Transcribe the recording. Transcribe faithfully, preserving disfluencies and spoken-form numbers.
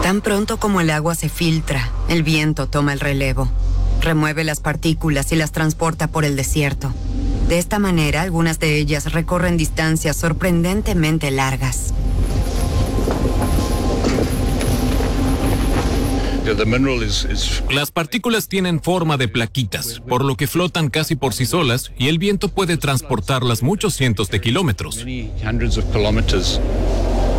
Tan pronto como el agua se filtra, el viento toma el relevo. Remueve las partículas y las transporta por el desierto. De esta manera, algunas de ellas recorren distancias sorprendentemente largas. Las partículas tienen forma de plaquitas, por lo que flotan casi por sí solas y el viento puede transportarlas muchos cientos de kilómetros.